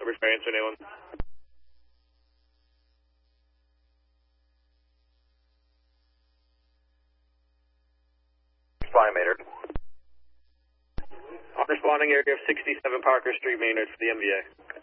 Coverage by answer anyone. Responding, Maynard. Responding area of 67 Parker Street, Maynard for the MVA.